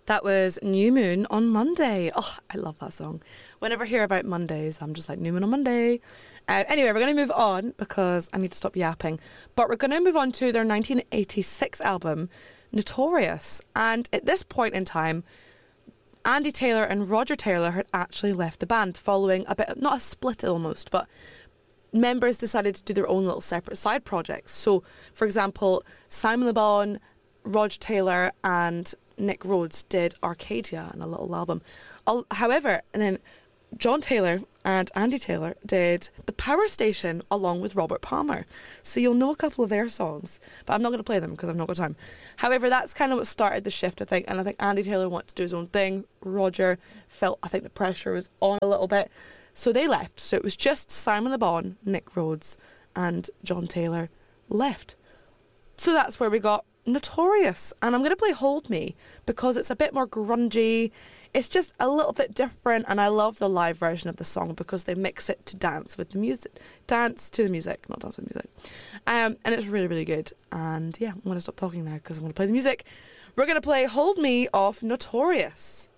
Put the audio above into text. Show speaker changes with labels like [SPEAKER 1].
[SPEAKER 1] That was New Moon on Monday. Oh, I love that song. Whenever I hear about Mondays, I'm just like, New Moon on Monday. Anyway, we're going to move on because I need to stop yapping. But we're going to move on to their 1986 album, Notorious. And at this point in time, Andy Taylor and Roger Taylor had actually left the band following a bit, not a split almost, but members decided to do their own little separate side projects. So, for example, Simon Le Bon, Roger Taylor and Nick Rhodes did Arcadia and a little album. However, and then John Taylor and Andy Taylor did The Power Station along with Robert Palmer. So you'll know a couple of their songs, but I'm not going to play them because I've not got time. However, that's kind of what started the shift, I think. And I think Andy Taylor wanted to do his own thing. Roger felt, I think the pressure was on a little bit. So they left. So it was just Simon Le Bon, Nick Rhodes and John Taylor left. So that's where we got Notorious. And I'm going to play Hold Me because it's a bit more grungy. It's just a little bit different, and I love the live version of the song because they mix it to dance with the music. Dance to the music, not dance with music. And it's really, really good. And yeah, I'm going to stop talking now because I'm going to play the music. We're going to play Hold Me off Notorious.